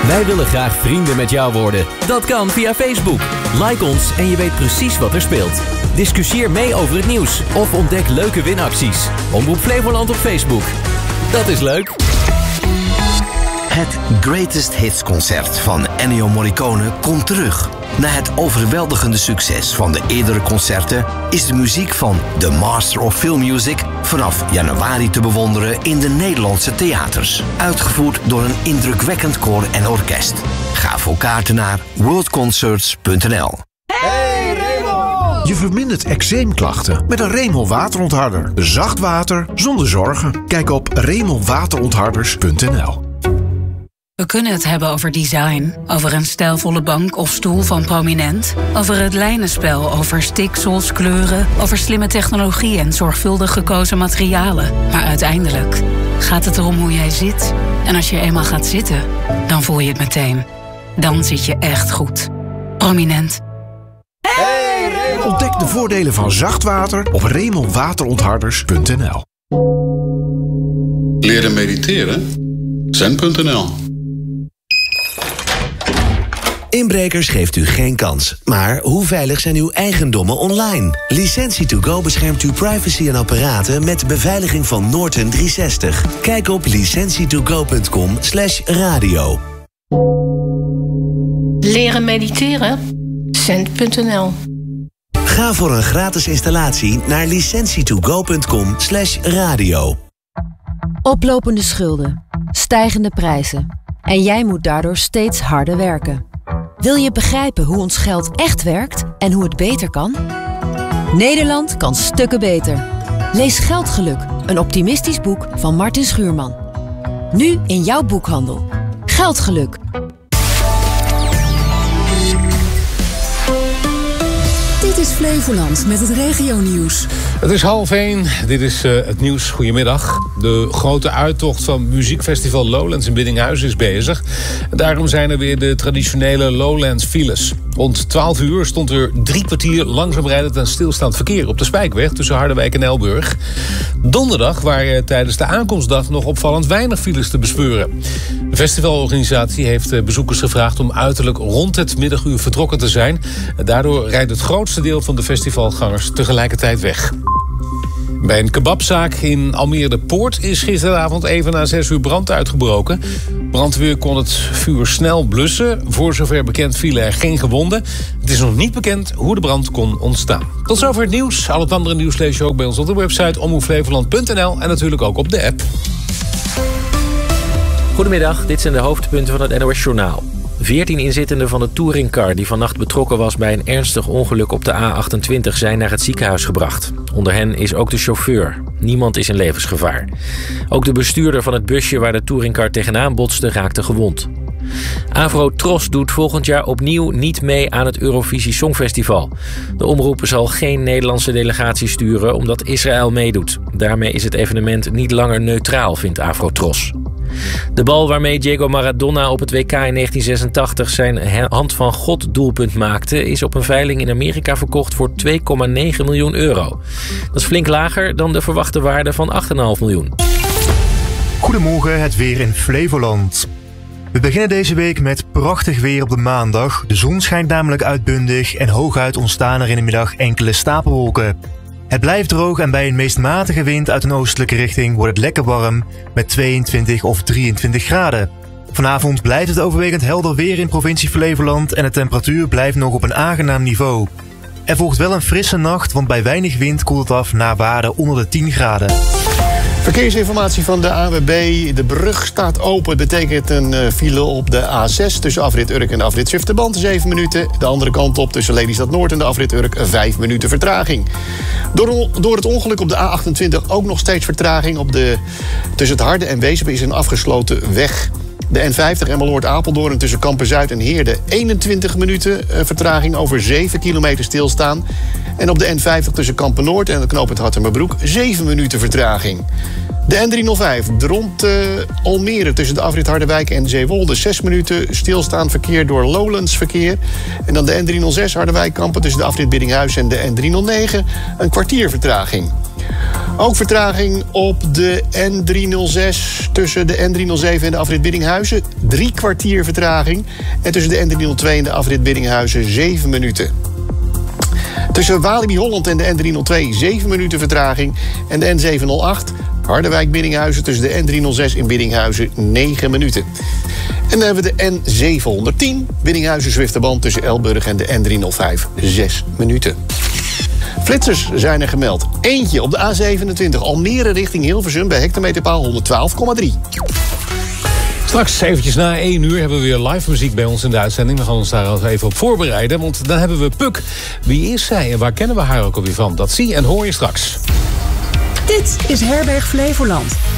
Wij willen graag vrienden met jou worden. Dat kan via Facebook. Like ons en je weet precies wat er speelt. Discussieer mee over het nieuws of ontdek leuke winacties. Omroep Flevoland op Facebook. Dat is leuk. Het Greatest Hits concert van Ennio Morricone komt terug. Na het overweldigende succes van de eerdere concerten is de muziek van The Master of Film Music vanaf januari te bewonderen in de Nederlandse theaters. Uitgevoerd door een indrukwekkend koor en orkest. Ga voor kaarten naar worldconcerts.nl. Hey Remol! Je vermindert eczeemklachten met een Remol waterontharder. Zacht water zonder zorgen. Kijk op remolwaterontharders.nl. We kunnen het hebben over design, over een stijlvolle bank of stoel van Prominent, over het lijnenspel, over stiksels, kleuren, over slimme technologie en zorgvuldig gekozen materialen. Maar uiteindelijk gaat het erom hoe jij zit. En als je eenmaal gaat zitten, dan voel je het meteen. Dan zit je echt goed. Prominent. Hey Remol! Ontdek de voordelen van zacht water op remolwaterontharders.nl. Leren mediteren? Zen.nl. Inbrekers geeft u geen kans. Maar hoe veilig zijn uw eigendommen online? Licentie2Go beschermt uw privacy en apparaten met beveiliging van Norton 360. Kijk op licentie2go.com/radio. Leren mediteren? Zen.nl. Ga voor een gratis installatie naar licentie2go.com/radio. Oplopende schulden, stijgende prijzen. En jij moet daardoor steeds harder werken. Wil je begrijpen hoe ons geld echt werkt en hoe het beter kan? Nederland kan stukken beter. Lees Geldgeluk, een optimistisch boek van Martin Schuurman. Nu in jouw boekhandel. Geldgeluk. Dit is Flevoland met het regionieuws. Het is 12:30. Dit is het nieuws. Goedemiddag. De grote uittocht van muziekfestival Lowlands in Biddinghuizen is bezig. Daarom zijn er weer de traditionele Lowlands files. Rond 12 uur stond er 3 kwartier langzaam rijdend en stilstaand verkeer op de Spijkweg tussen Harderwijk en Elburg. Donderdag waren tijdens de aankomstdag nog opvallend weinig files te bespeuren. De festivalorganisatie heeft bezoekers gevraagd om uiterlijk rond het middaguur vertrokken te zijn. Daardoor rijdt het grootste deel van de festivalgangers tegelijkertijd weg. Bij een kebabzaak in Almere de Poort is gisteravond even na 6 uur brand uitgebroken. Brandweer kon het vuur snel blussen. Voor zover bekend vielen er geen gewonden. Het is nog niet bekend hoe de brand kon ontstaan. Tot zover het nieuws. Al het andere nieuws lees je ook bij ons op de website omroepflevoland.nl en natuurlijk ook op de app. Goedemiddag, dit zijn de hoofdpunten van het NOS Journaal. 14 inzittenden van de touringcar die vannacht betrokken was bij een ernstig ongeluk op de A28 zijn naar het ziekenhuis gebracht. Onder hen is ook de chauffeur. Niemand is in levensgevaar. Ook de bestuurder van het busje waar de touringcar tegenaan botste raakte gewond. Afro-Tros doet volgend jaar opnieuw niet mee aan het Eurovisie Songfestival. De omroep zal geen Nederlandse delegatie sturen omdat Israël meedoet. Daarmee is het evenement niet langer neutraal, vindt Afro-Tros. De bal waarmee Diego Maradona op het WK in 1986 zijn hand van God doelpunt maakte, is op een veiling in Amerika verkocht voor €2,9 miljoen. Dat is flink lager dan de verwachte waarde van €8,5 miljoen. Goedemorgen, het weer in Flevoland. We beginnen deze week met prachtig weer op de maandag. De zon schijnt namelijk uitbundig en hooguit ontstaan er in de middag enkele stapelwolken. Het blijft droog en bij een meest matige wind uit een oostelijke richting wordt het lekker warm met 22 of 23 graden. Vanavond blijft het overwegend helder weer in provincie Flevoland en de temperatuur blijft nog op een aangenaam niveau. Er volgt wel een frisse nacht, want bij weinig wind koelt het af naar waarden onder de 10 graden. Verkeersinformatie van de ANWB. De brug staat open. Het betekent een file op de A6 tussen afrit Urk en de afrit Zwifterband 7 minuten. De andere kant op tussen Lelystad Noord en de afrit Urk 5 minuten vertraging. Door het ongeluk op de A28 ook nog steeds vertraging. Tussen het Harde en Weesp is een afgesloten weg. De N50 Emmeloord-Apeldoorn tussen Kampen-Zuid en Heerde 21 minuten vertraging over 7 kilometer stilstaan. En op de N50 tussen Kampen-Noord en het knooppunt Hartenbroek 7 minuten vertraging. De N305 rond Almere tussen de afrit Harderwijk en Zeewolde 6 minuten stilstaand verkeer door Lowlands verkeer. En dan de N306 Harderwijk-Kampen tussen de afrit Biddinghuis en de N309 een kwartier vertraging. Ook vertraging op de N306 tussen de N307 en de afrit Biddinghuizen. 3 kwartier vertraging. En tussen de N302 en de afrit Biddinghuizen 7 minuten. Tussen Walibi Holland en de N302 7 minuten vertraging. En de N708 Harderwijk-Biddinghuizen tussen de N306 in Biddinghuizen 9 minuten. En dan hebben we de N710 Biddinghuizen-Zwifterband tussen Elburg en de N305 6 minuten. Flitsers zijn er gemeld. Eentje op de A27 Almere richting Hilversum bij hectometerpaal 112,3. Straks eventjes na 1 uur hebben we weer live muziek bij ons in de uitzending. We gaan ons daar even op voorbereiden, want dan hebben we Puk. Wie is zij en waar kennen we haar ook alweer van? Dat zie en hoor je straks. Dit is Herberg Flevoland.